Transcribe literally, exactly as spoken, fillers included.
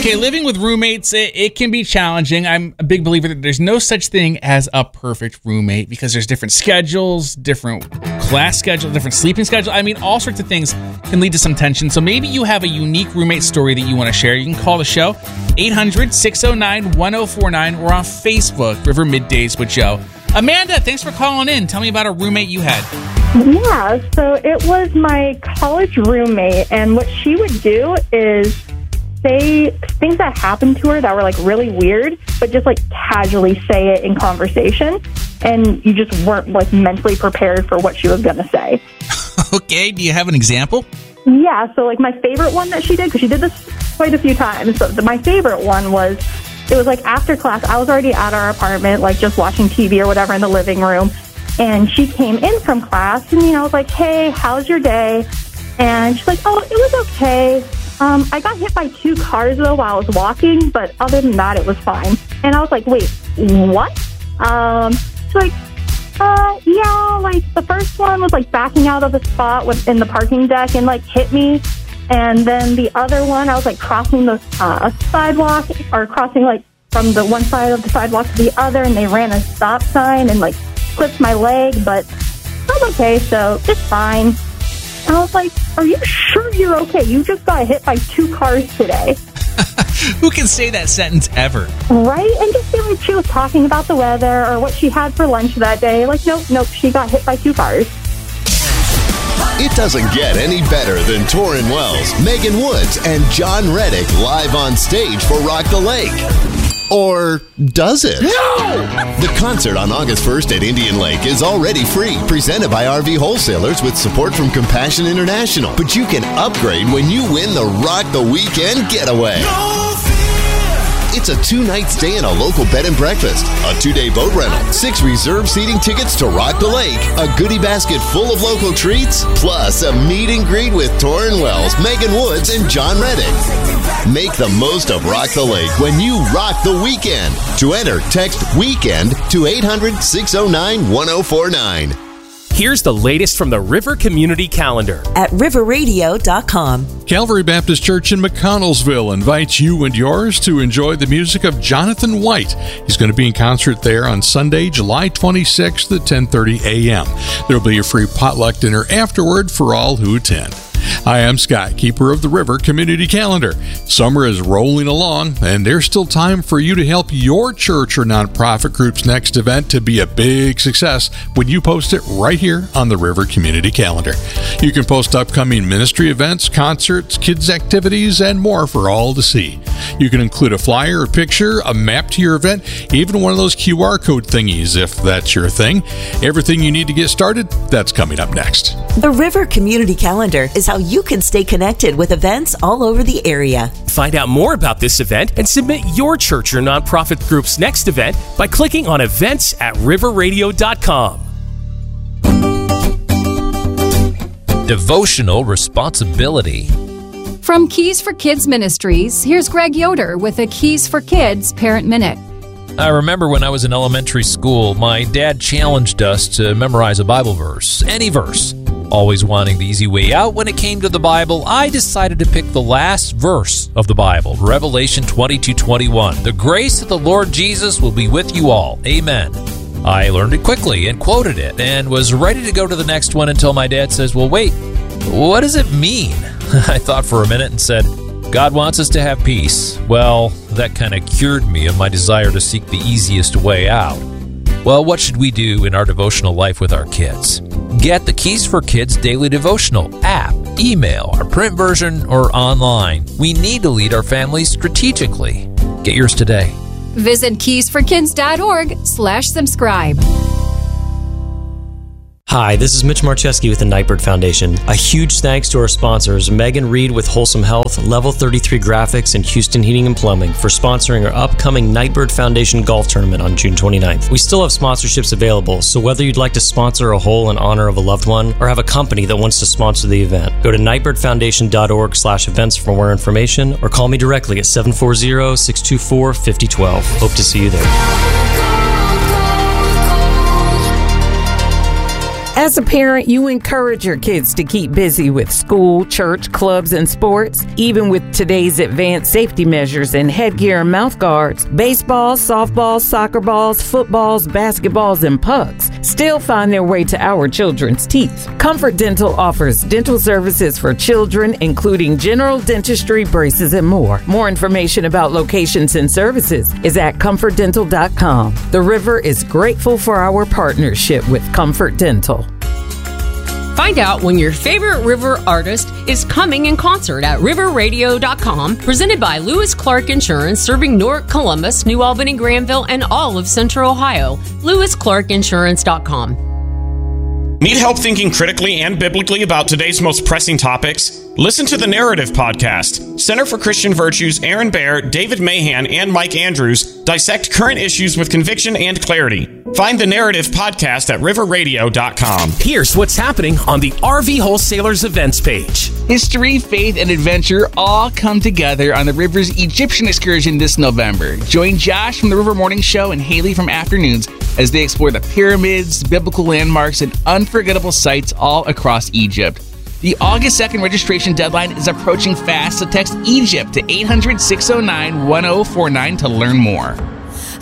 Okay, living with roommates, it, it can be challenging. I'm a big believer that there's no such thing as a perfect roommate because there's different schedules, different class schedule, different sleeping schedule. I mean, all sorts of things can lead to some tension. So maybe you have a unique roommate story that you want to share. You can call the show, eight hundred, six oh nine, one oh four nine, or on Facebook, River Middays with Joe. Amanda, thanks for calling in. Tell me about a roommate you had. Yeah, so it was my college roommate, and what she would do is say things that happened to her that were like really weird, but just like casually say it in conversation, and you just weren't like mentally prepared for what she was going to say. Okay, do you have an example? Yeah, so like my favorite one that she did, because she did this quite a few times, but the, my favorite one was, it was like after class, I was already at our apartment, like just watching T V or whatever in the living room, and she came in from class, and, you know, I was like, hey, how's your day? And she's like, oh, it was okay. Um, I got hit by two cars, though, while I was walking, but other than that, it was fine. And I was like, wait, what? Um, she's like, uh, yeah, like, the first one was, like, backing out of a spot with, in the parking deck and, like, hit me. And then the other one, I was, like, crossing the uh, sidewalk, or crossing, like, from the one side of the sidewalk to the other, and they ran a stop sign and, like, clipped my leg, but I'm okay, so it's fine. And I was like, are you sure you're okay? You just got hit by two cars today. Who can say that sentence ever? Right? And just feel like she was talking about the weather or what she had for lunch that day. Like, nope, nope, she got hit by two cars. It doesn't get any better than Torrin Wells, Megan Woods, and John Reddick live on stage for Rock the Lake. Or does it? No! The concert on August first at Indian Lake is already free, presented by R V Wholesalers with support from Compassion International. But you can upgrade when you win the Rock the Weekend Getaway. No fear. It's a two-night stay in a local bed and breakfast, a two-day boat rental, six reserved seating tickets to Rock the Lake, a goodie basket full of local treats, plus a meet and greet with Torrin Wells, Megan Woods, and John Reddick. Make the most of Rock the Lake when you rock the weekend. To enter, text WEEKEND to eight hundred, six oh nine, one oh four nine. Here's the latest from the River Community Calendar at river radio dot com. Calvary Baptist Church in McConnellsville invites you and yours to enjoy the music of Jonathan White. He's going to be in concert there on Sunday, July twenty-sixth at ten thirty a.m. There will be a free potluck dinner afterward for all who attend. Hi, I'm Scott, keeper of the River Community Calendar. Summer is rolling along, and there's still time for you to help your church or nonprofit group's next event to be a big success when you post it right here on the River Community Calendar. You can post upcoming ministry events, concerts, kids' activities, and more for all to see. You can include a flyer, a picture, a map to your event, even one of those Q R code thingies if that's your thing. Everything you need to get started, that's coming up next. The River Community Calendar is how you can stay connected with events all over the area. Find out more about this event and submit your church or nonprofit group's next event by clicking on events at river radio dot com. Devotional responsibility. From Keys for Kids Ministries, here's Greg Yoder with a Keys for Kids Parent Minute. I remember when I was in elementary school, my dad challenged us to memorize a Bible verse, any verse. Always wanting the easy way out when it came to the Bible, I decided to pick the last verse of the Bible, Revelation twenty-two twenty-one. The grace of the Lord Jesus will be with you all. Amen. I learned it quickly and quoted it and was ready to go to the next one until my dad says, well, wait, what does it mean? I thought for a minute and said, God wants us to have peace. Well, that kind of cured me of my desire to seek the easiest way out. Well, what should we do in our devotional life with our kids? Get the Keys for Kids Daily Devotional app, email, our print version, or online. We need to lead our families strategically. Get yours today. Visit keys for kids dot org slash subscribe. Hi, this is Mitch Marcheski with the Nightbird Foundation. A huge thanks to our sponsors, Megan Reed with Wholesome Health, Level thirty-three Graphics, and Houston Heating and Plumbing for sponsoring our upcoming Nightbird Foundation Golf Tournament on June twenty-ninth. We still have sponsorships available, so whether you'd like to sponsor a hole in honor of a loved one or have a company that wants to sponsor the event, go to nightbird foundation dot org slash events for more information or call me directly at seven four zero, six two four, five zero one two. Hope to see you there. As a parent, you encourage your kids to keep busy with school, church, clubs, and sports. Even with today's advanced safety measures and headgear and mouth guards, baseballs, softballs, soccer balls, footballs, basketballs, and pucks still find their way to our children's teeth. Comfort Dental offers dental services for children, including general dentistry, braces, and more. More information about locations and services is at comfort dental dot com. The River is grateful for our partnership with Comfort Dental. Find out when your favorite River artist is coming in concert at river radio dot com, presented by Lewis Clark Insurance, serving Newark, Columbus, New Albany, Granville, and all of Central Ohio. lewis clark insurance dot com. Need help thinking critically and biblically about today's most pressing topics? Listen to the Narrative Podcast. Center for Christian Virtues' Aaron Baer, David Mahan, and Mike Andrews dissect current issues with conviction and clarity. Find the Narrative Podcast at river radio dot com. Here's what's happening on the R V Wholesalers events page. History, faith, and adventure all come together on the River's Egyptian excursion this November. Join Josh from the River Morning Show and Haley from Afternoons as they explore the pyramids, biblical landmarks, and unforgettable sites all across Egypt. The August second registration deadline is approaching fast, so text Egypt to eight hundred, six oh nine, one oh four nine to learn more.